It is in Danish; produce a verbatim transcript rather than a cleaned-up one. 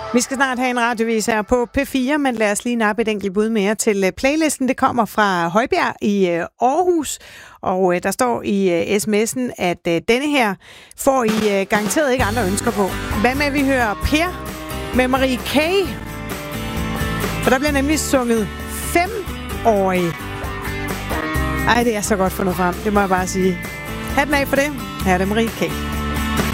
Vi skal snart have en radiovis her på P fire, men lad os lige nappe et enkelt bud mere til playlisten. Det kommer fra Højbjerg i Aarhus, og der står i sms'en, at denne her får I garanteret ikke andre ønsker på. Hvad med, at vi hører Per med Marie K? For der bliver nemlig sunget femårige. Ej, det er så godt fundet frem, det må jeg bare sige. Hatten af for det. Her er det Marie K.